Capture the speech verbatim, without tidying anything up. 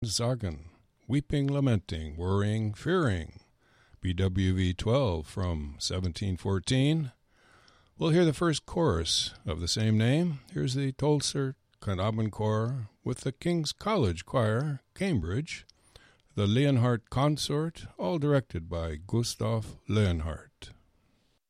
Sagen, Weeping, Lamenting, Worrying, Fearing, B W V twelve from seventeen fourteen. We'll hear the first chorus of the same name. Here's the Tolser Knabenchor with the King's College Choir, Cambridge, the Leonhardt Consort, all directed by Gustav Leonhardt.